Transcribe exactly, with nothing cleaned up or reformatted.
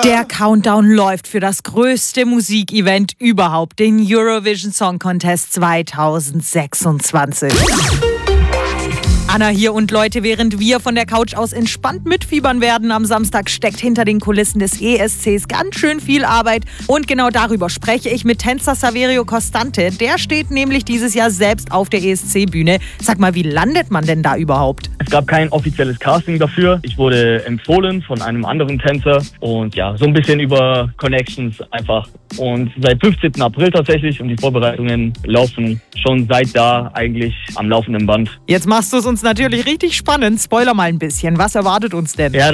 Der Countdown läuft für das größte Musikevent überhaupt, den Eurovision Song Contest zweitausendsechsundzwanzig. Anna hier und Leute, während wir von der Couch aus entspannt mitfiebern werden am Samstag, steckt hinter den Kulissen des E S Cs ganz schön viel Arbeit. Und genau darüber spreche ich mit Tänzer Saverio Costante. Der steht nämlich dieses Jahr selbst auf der E S C-Bühne. Sag mal, wie landet man denn da überhaupt? Es gab kein offizielles Casting dafür. Ich wurde empfohlen von einem anderen Tänzer und ja, so ein bisschen über Connections einfach. Und seit fünfzehnten April tatsächlich und die Vorbereitungen laufen schon seit da eigentlich am laufenden Band. Jetzt machst du es uns natürlich richtig spannend. Spoiler mal ein bisschen. Was erwartet uns denn? Ja,